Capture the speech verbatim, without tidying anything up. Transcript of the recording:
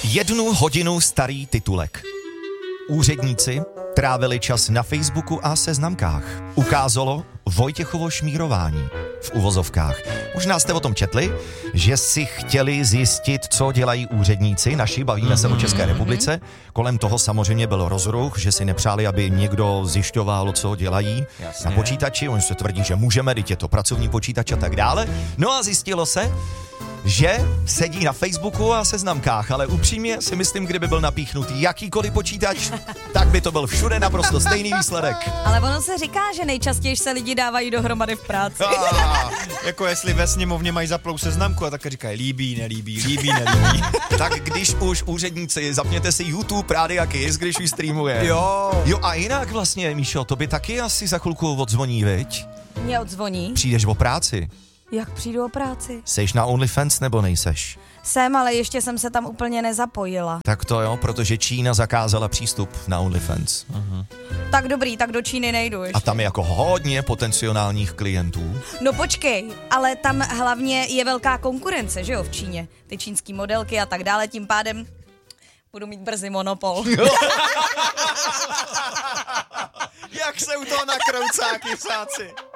Jednu hodinu starý titulek. Úředníci trávili čas na Facebooku a seznamkách. Ukázalo Vojtěchovo šmírování v uvozovkách. Možná jste o tom četli, že si chtěli zjistit, co dělají úředníci, naši, bavíme se o České republice. Kolem toho samozřejmě byl rozruch, že si nepřáli, aby někdo zjišťoval, co dělají Jasně. na počítači. Oni se tvrdí, že můžeme, teď je to pracovní počítač a tak dále. No a zjistilo se, že sedí na Facebooku a seznamkách, ale upřímně si myslím, kdyby byl napíchnutý jakýkoliv počítač, tak by to byl všude naprosto stejný výsledek. Ale ono se říká, že nejčastěji se lidi dávají dohromady v práci. Ah, jako jestli ve sněmovně mají zaplou seznamku a tak říkají líbí, nelíbí, líbí, nelíbí. Tak když už úředníci, zapněte si YouTube, Rádia Kiss, když už streamuje. Jo. Jo a jinak vlastně, Míšo, to by taky asi za chvilku odzvoní, viď? Mě odzvoní. Přijdeš o práci. Jak přijdu o práci? Seš na OnlyFans nebo nejseš? Jsem, ale ještě jsem se tam úplně nezapojila. Tak to jo, protože Čína zakázala přístup na OnlyFans. Uh-huh. Tak dobrý, tak do Číny nejdu ještě. A tam je jako hodně potenciálních klientů. No počkej, ale tam hlavně je velká konkurence, že jo, v Číně. Ty čínský modelky a tak dále, tím pádem budu mít brzy monopol. Jak se u toho nakroucá, kysáci.